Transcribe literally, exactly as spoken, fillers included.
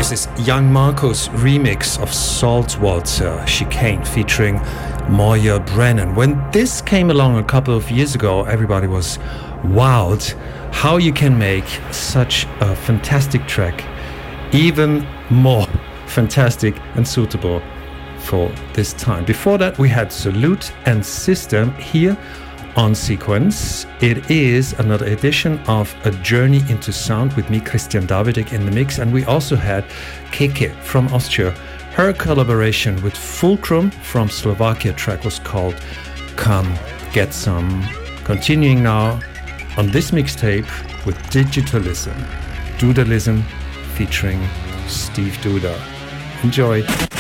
This is Young Marco's remix of Salt Waltzer Chicane featuring Moya Brennan. When this came along a couple of years ago, everybody was wowed how you can make such a fantastic track even more fantastic and suitable for this time. Before that, we had Salute and System here on Sequence. It is another edition of A Journey into Sound with me, Christian Davidek, in the mix. And we also had Keke from Austria. Her collaboration with Fulcrum from Slovakia track was called Come Get Some. Continuing now on this mixtape with Digitalism, Dudalism featuring Steve Duda. Enjoy.